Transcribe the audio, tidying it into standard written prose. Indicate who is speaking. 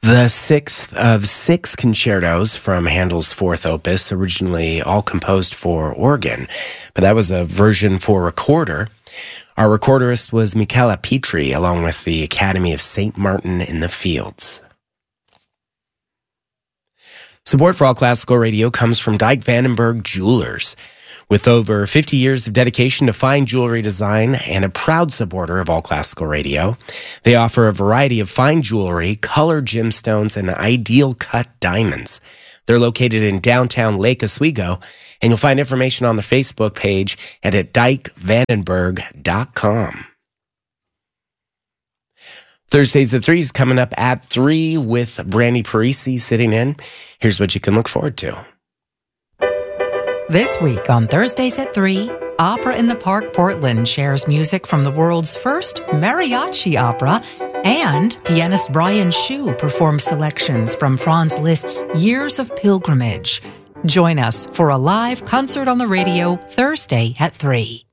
Speaker 1: The sixth of six concertos from Handel's fourth opus, originally all composed for organ, but that was a version for recorder. Our recorderist was Michela Petri, along with the Academy of St. Martin in the Fields. Support for All Classical Radio comes from Dyke Vandenberg Jewelers. With over 50 years of dedication to fine jewelry design and a proud supporter of All Classical Radio, they offer a variety of fine jewelry, colored gemstones, and ideal cut diamonds. They're located in downtown Lake Oswego, and you'll find information on the Facebook page and at dykevandenberg.com. Thursdays at 3 is coming up at 3 with Brandy Parisi sitting in. Here's what you can look forward to.
Speaker 2: This week on Thursdays at 3, Opera in the Park Portland shares music from the world's first mariachi opera, and pianist Brian Shu performs selections from Franz Liszt's Years of Pilgrimage. Join us for a live concert on the radio Thursday at 3.